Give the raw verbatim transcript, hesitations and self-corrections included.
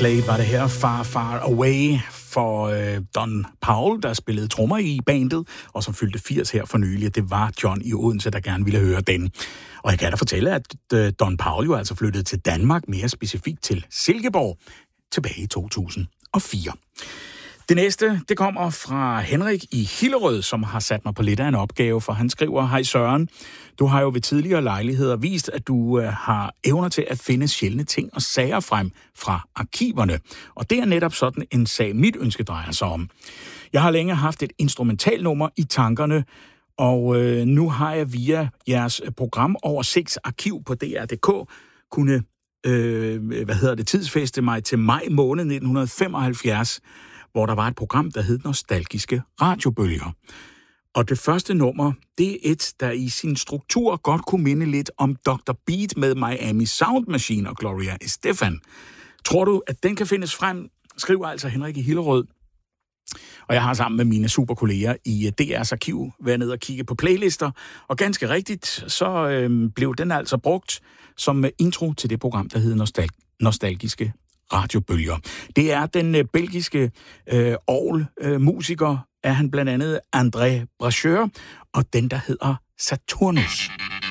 Slade var det her, Far Far Away, for øh, Don Powell, der spillede trommer i bandet, og som fyldte firs her for nylig. Det var John i Odense, der gerne ville høre den. Og jeg kan da fortælle, at øh, Don Powell jo altså flyttede til Danmark, mere specifikt til Silkeborg, tilbage i to tusind og fire. Det næste, det kommer fra Henrik i Hillerød, som har sat mig på lidt af en opgave, for han skriver: Hej Søren, du har jo ved tidligere lejligheder vist, at du øh, har evner til at finde sjældne ting og sager frem fra arkiverne. Og det er netop sådan en sag, mit ønske drejer sig om. Jeg har længe haft et instrumentalnummer i tankerne, og øh, nu har jeg via jeres program over seks arkiv på D R punktum d k kunne øh, hvad hedder det, tidsfæste mig til maj måned nitten femoghalvfjerds, hvor der var et program, der hed Nostalgiske Radiobølger. Og det første nummer, det er et, der i sin struktur godt kunne minde lidt om doktor Beat med Miami Sound Machine og Gloria Estefan. Tror du, at den kan findes frem? Skriver altså Henrik i Hillerød. Og jeg har sammen med mine superkolleger i D R's arkiv været ned og kigge på playlister, og ganske rigtigt, så øh, blev den altså brugt som intro til det program, der hedder Nostal- Nostalgiske Radiobølger. Det er den øh, belgiske øh, orgelmusiker, øh, er han blandt andet André Bracheur, og den, der hedder Saturnus.